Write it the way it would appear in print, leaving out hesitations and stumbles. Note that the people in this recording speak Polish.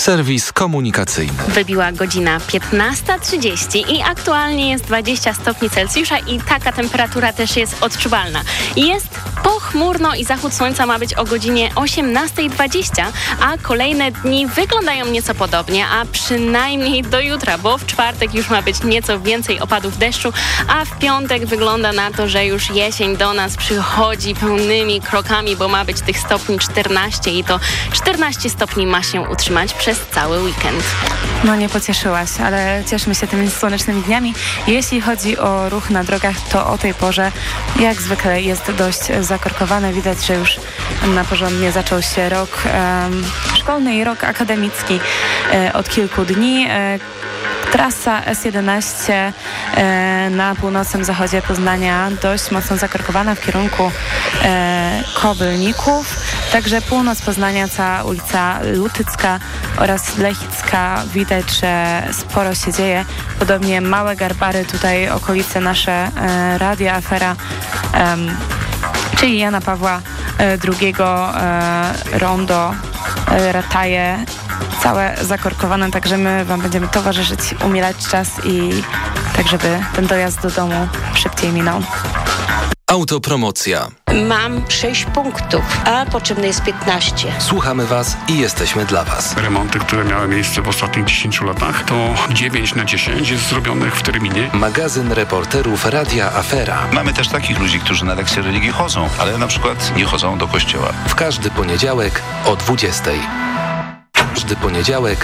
Serwis komunikacyjny. Wybiła godzina 15:30 i aktualnie jest 20 stopni Celsjusza i taka temperatura też jest odczuwalna. Jest pochmurno i zachód słońca ma być o godzinie 18:20, a kolejne dni wyglądają nieco podobnie, a przynajmniej do jutra, bo w czwartek już ma być nieco więcej opadów deszczu, a w piątek wygląda na to, że już jesień do nas przychodzi pełnymi krokami, bo ma być tych stopni 14 i to 14 stopni ma się utrzymać przez cały weekend. No nie pocieszyłaś, ale cieszmy się tymi słonecznymi dniami. Jeśli chodzi o ruch na drogach, to o tej porze jak zwykle jest dość zakorkowane. Widać, że już na porządnie zaczął się rok szkolny i rok akademicki od kilku dni. Trasa S11 na północnym zachodzie Poznania dość mocno zakorkowana w kierunku Kobylników. Także północ Poznania, cała ulica Lutycka oraz Lechicka. Widać, że sporo się dzieje. Podobnie Małe Garbary, tutaj okolice nasze Radio Afera, czyli Jana Pawła II, rondo, Rataje, całe zakorkowane, także my Wam będziemy towarzyszyć, umilać czas i tak, żeby ten dojazd do domu szybciej minął. Autopromocja. Mam 6 punktów, a potrzebne jest 15. Słuchamy Was i jesteśmy dla Was. Remonty, które miały miejsce w ostatnich 10 latach, to 9 na 10 jest zrobionych w terminie. Magazyn reporterów Radia Afera. Mamy też takich ludzi, którzy na lekcje religii chodzą, ale na przykład nie chodzą do kościoła. W każdy poniedziałek o 20:00. Każdy poniedziałek